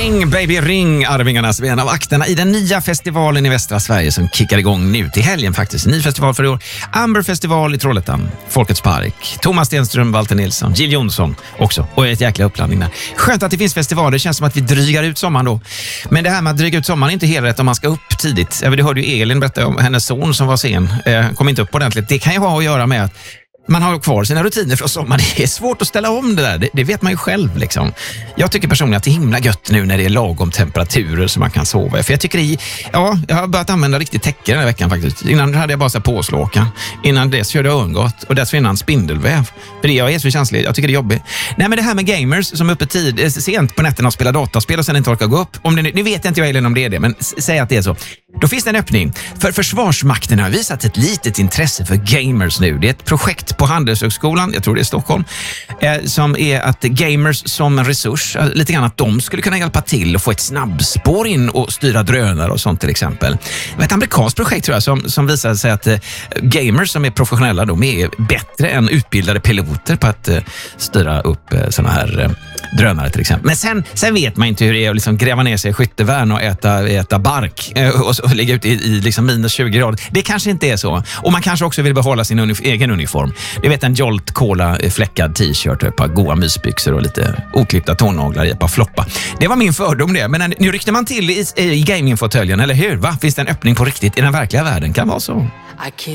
Ring, baby ring, Arvingarnas vän av akterna i den nya festivalen i västra Sverige som kickar igång nu till helgen faktiskt. Ny festival för i år. Amber festival i Trollhättan, Folkets park, Thomas Stenström, Walter Nilsson, Jill Johnson också och ett jäkla upplandning där. Skönt att det finns festivaler, det känns som att vi drygar ut sommaren då. Men det här med att dryga ut sommaren är inte helt rätt om man ska upp tidigt. Du hörde ju Elin berätta om hennes son som var sen, kom inte upp ordentligt. Det kan ju ha att göra med att man har kvar sina rutiner från sommaren. Det är svårt att ställa om det där. Det vet man ju själv liksom. Jag tycker personligen att det är himla gött nu när det är lagom temperaturer så man kan sova. För jag tycker jag har börjat använda riktigt täcke den här veckan faktiskt. Innan hade jag bara så påslåkan. Innan dess körde jag örngott och dessförinnan spindelväv. För det jag är så känslig. Jag tycker det är jobbigt. Nej, men det här med gamers som är uppe sent på nätterna och spelar dataspel och sen inte orkar gå upp. Nu vet inte jag Elin om det är det, men säg att det är så. Då finns det en öppning. För Försvarsmakten har visat ett litet intresse för gamers nu. Det är ett projekt på Handelshögskolan, jag tror det är Stockholm, som är att gamers som en resurs, lite grann att de skulle kunna hjälpa till och få ett snabbspår in och styra drönare och sånt till exempel. Det var ett amerikanskt projekt tror jag som visade sig att gamers som är professionella, de är bättre än utbildade piloter på att styra upp såna här drönare till exempel. Men sen vet man inte hur det är att liksom gräva ner sig i skyttevärn och äta bark och ligga ute i liksom minus 20 grader. Det kanske inte är så. Och man kanske också vill behålla sin egen uniform. Du vet, en Jolt Cola fläckad t-shirt, ett par goa mysbyxor och lite oklippta tånaglar i ett par floppa. Det var min fördom det. Men nu ryckte man till i gamingfåtöljen, eller hur? Va? Finns det en öppning på riktigt i den verkliga världen? Kan vara så.